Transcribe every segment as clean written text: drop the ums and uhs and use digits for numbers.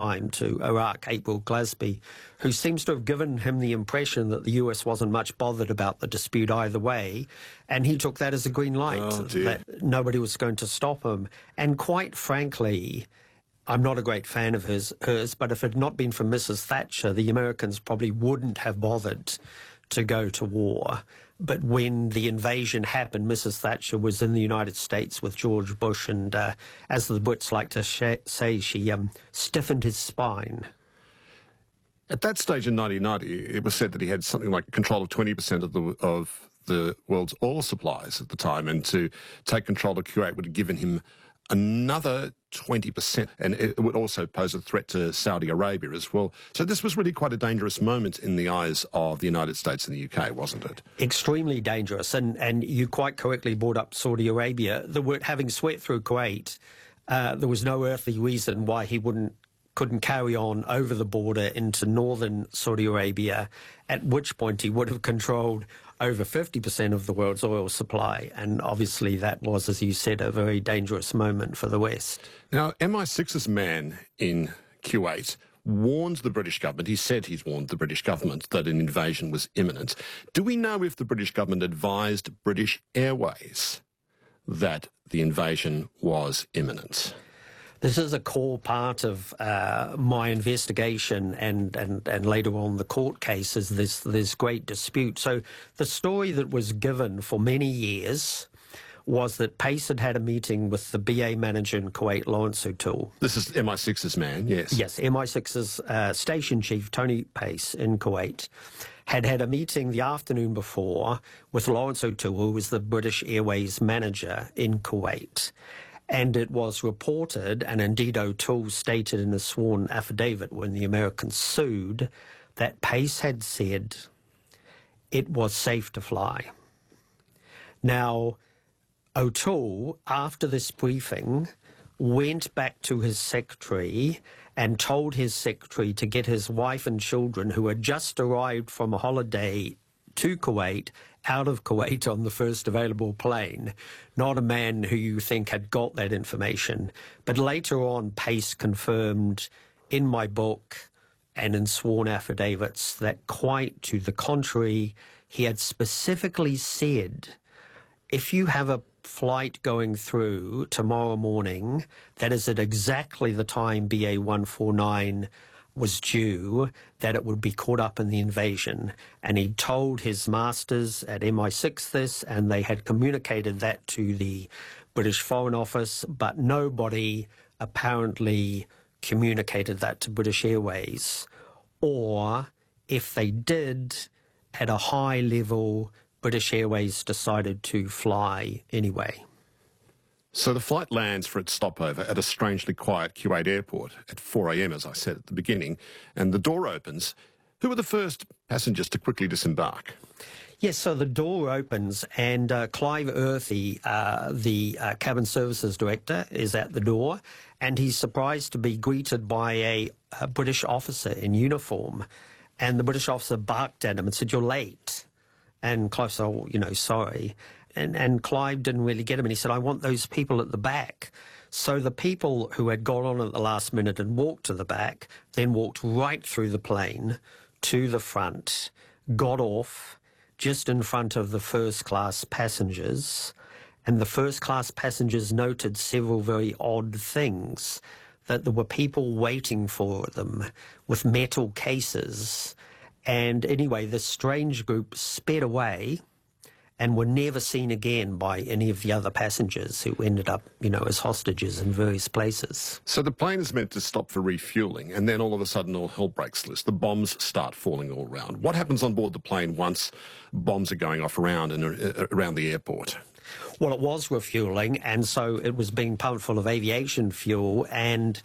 time to Iraq, April Glasby, who seems to have given him the impression that the US wasn't much bothered about the dispute either way, and he took that as a green light, that nobody was going to stop him. And quite frankly, I'm not a great fan of hers, but if it had not been for Mrs. Thatcher, the Americans probably wouldn't have bothered to go to war. But when the invasion happened, Mrs. Thatcher was in the United States with George Bush, and as the Brits like to say, she stiffened his spine. At that stage in 1990, it was said that he had something like control of 20% of the world's oil supplies at the time, and to take control of Kuwait would have given him another 20%, and it would also pose a threat to Saudi Arabia as well. So this was really quite a dangerous moment in the eyes of the United States and the UK, wasn't it? Extremely dangerous, and you quite correctly brought up Saudi Arabia. Having swept through Kuwait, there was no earthly reason why he couldn't carry on over the border into northern Saudi Arabia, at which point he would have controlled over 50% of the world's oil supply. And obviously that was, as you said, a very dangerous moment for the West. Now, MI6's man in Kuwait warned the British government, he said he's warned the British government that an invasion was imminent. Do we know if the British government advised British Airways that the invasion was imminent? This is a core part of my investigation and later on the court cases, this great dispute. So the story that was given for many years was that Pace had a meeting with the BA manager in Kuwait, Lawrence O'Toole. This is MI6's man, yes. Yes, MI6's station chief, Tony Pace, in Kuwait, had a meeting the afternoon before with Lawrence O'Toole, who was the British Airways manager in Kuwait. And it was reported, and indeed O'Toole stated in a sworn affidavit when the Americans sued, that Pace had said it was safe to fly. Now, O'Toole, after this briefing, went back to his secretary and told his secretary to get his wife and children, who had just arrived from a holiday to Kuwait, out of Kuwait on the first available plane. Not a man who you think had got that information. But later on, Pace confirmed in my book and in sworn affidavits that quite to the contrary, he had specifically said, if you have a flight going through tomorrow morning, that is at exactly the time BA 149 was due, that it would be caught up in the invasion. And he told his masters at MI6 this, and they had communicated that to the British Foreign Office, but nobody apparently communicated that to British Airways. Or, if they did, at a high level, British Airways decided to fly anyway. So the flight lands for its stopover at a strangely quiet Kuwait airport at 4 a.m, as I said at the beginning, and the door opens. Who were the first passengers to quickly disembark? Yes, so the door opens and Clive Earthy, the cabin services director, is at the door, and he's surprised to be greeted by a British officer in uniform. And the British officer barked at him and said, "You're late." And Clive said, "Oh, sorry." And Clive didn't really get him, and he said, "I want those people at the back." So the people who had got on at the last minute and walked to the back, then walked right through the plane to the front, got off just in front of the first-class passengers, and the first-class passengers noted several very odd things, that there were people waiting for them with metal cases. And anyway, this strange group sped away and were never seen again by any of the other passengers who ended up, as hostages in various places. So the plane is meant to stop for refuelling, and then all of a sudden all hell breaks loose. The bombs start falling all around. What happens on board the plane once bombs are going off around the airport? Well, it was refuelling, and so it was being pumped full of aviation fuel, and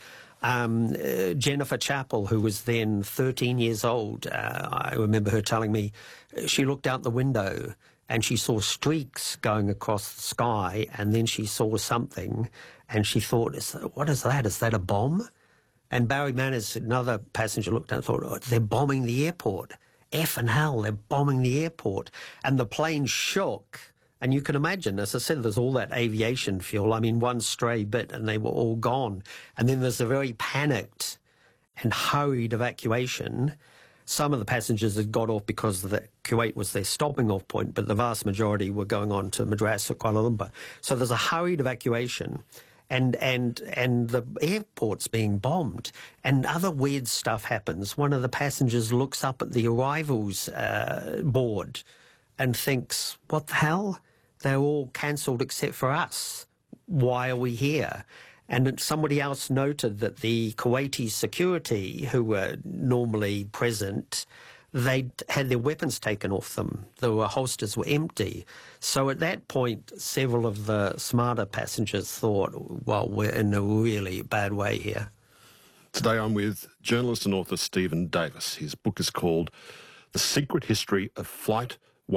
Jennifer Chappell, who was then 13 years old, I remember her telling me, she looked out the window and she saw streaks going across the sky, and then she saw something, and she thought, what is that? Is that a bomb? And Barry Manners, another passenger, looked out and thought, oh, they're bombing the airport. F and hell, they're bombing the airport. And the plane shook. And you can imagine, as I said, there's all that aviation fuel. I mean, one stray bit and they were all gone. And then there's a very panicked and hurried evacuation. Some of the passengers had got off because Kuwait was their stopping off point, but the vast majority were going on to Madras or Kuala Lumpur. So there's a hurried evacuation, and the airport's being bombed, and other weird stuff happens. One of the passengers looks up at the arrivals board and thinks, what the hell? They're all cancelled except for us. Why are we here? And somebody else noted that the Kuwaiti security, who were normally present, they had their weapons taken off them. The holsters were empty. So at that point, several of the smarter passengers thought, well, we're in a really bad way here. Today I'm with journalist and author Stephen Davis. His book is called The Secret History of Flight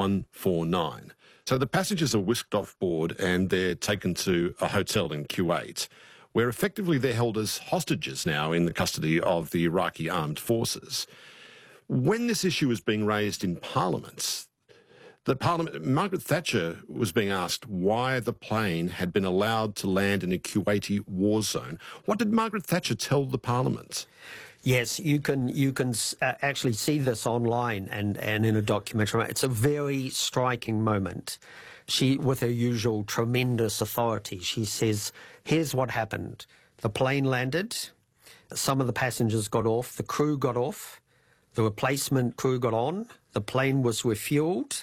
149. So the passengers are whisked off board and they're taken to a hotel in Kuwait, where effectively they're held as hostages now in the custody of the Iraqi armed forces. When this issue was being raised in Parliament, Margaret Thatcher was being asked why the plane had been allowed to land in a Kuwaiti war zone. What did Margaret Thatcher tell the Parliament? Yes, you can actually see this online and in a documentary. It's a very striking moment. She, with her usual tremendous authority, she says, here's what happened. The plane landed, some of the passengers got off, the crew got off, the replacement crew got on, the plane was refueled,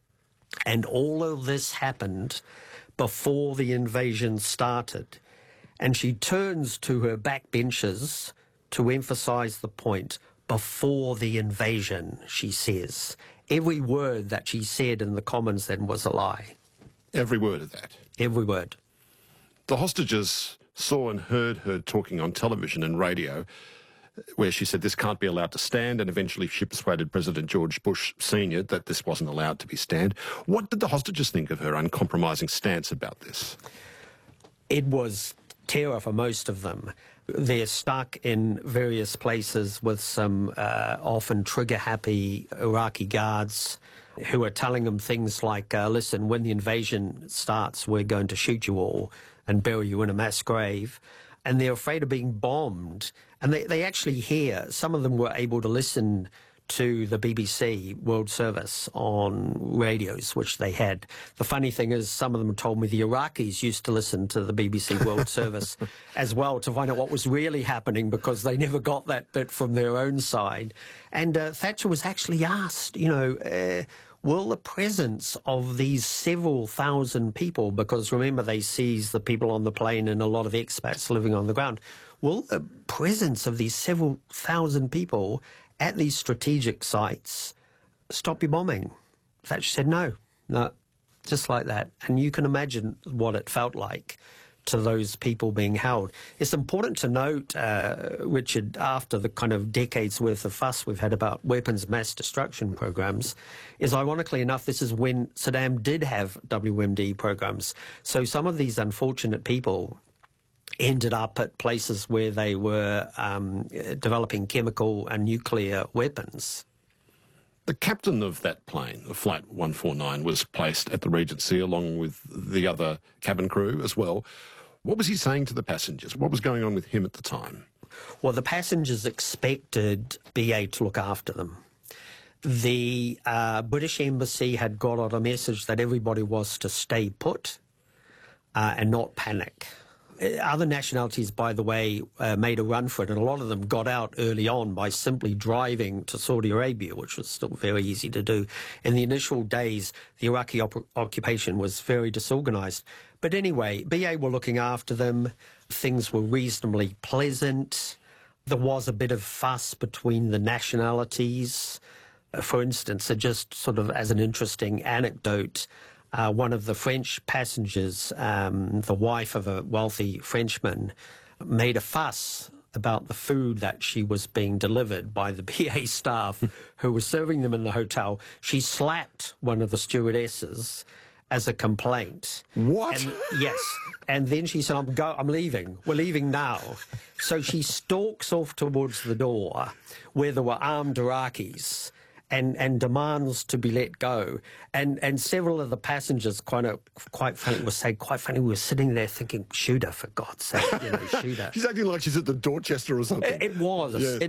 and all of this happened before the invasion started. And she turns to her backbenchers to emphasise the point, before the invasion, she says. Every word that she said in the Commons then was a lie. Every word of that? Every word. The hostages saw and heard her talking on television and radio, where she said this can't be allowed to stand, and eventually she persuaded President George Bush Sr. that this wasn't allowed to be stand. What did the hostages think of her uncompromising stance about this? It was terror for most of them. They're stuck in various places with some often trigger-happy Iraqi guards who are telling them things like, listen, when the invasion starts, we're going to shoot you all and bury you in a mass grave. And they're afraid of being bombed. And they actually hear, some of them were able to listen to the BBC World Service on radios, which they had. The funny thing is, some of them told me the Iraqis used to listen to the BBC World Service as well to find out what was really happening, because they never got that bit from their own side. And Thatcher was actually asked, will the presence of these several thousand people, because remember they seized the people on the plane and a lot of expats living on the ground, will the presence of these several thousand people at these strategic sites stop your bombing? Thatcher said no, just like that. And you can imagine what it felt like to those people being held. It's important to note, Richard, after the kind of decades worth of fuss we've had about weapons mass destruction programs, is ironically enough, this is when Saddam did have WMD programs. So some of these unfortunate people ended up at places where they were developing chemical and nuclear weapons. The captain of that plane, of Flight 149, was placed at the Regency along with the other cabin crew as well. What was he saying to the passengers? What was going on with him at the time? Well, the passengers expected BA to look after them. The British Embassy had got out a message that everybody was to stay put and not panic. Other nationalities, by the way, made a run for it, and a lot of them got out early on by simply driving to Saudi Arabia, which was still very easy to do. In the initial days, the Iraqi occupation was very disorganized. But anyway, BA were looking after them. Things were reasonably pleasant. There was a bit of fuss between the nationalities. For instance, just sort of as an interesting anecdote, one of the French passengers, the wife of a wealthy Frenchman, made a fuss about the food that she was being delivered by the BA staff who was serving them in the hotel. She slapped one of the stewardesses as a complaint. What? And, yes. And then she said, I'm leaving. We're leaving now. So she stalks off towards the door where there were armed Iraqis. and demands to be let go. And several of the passengers quite funny we were sitting there thinking, shoot her, for God's sake, shoot her. She's acting like she's at the Dorchester or something. It was. Yes.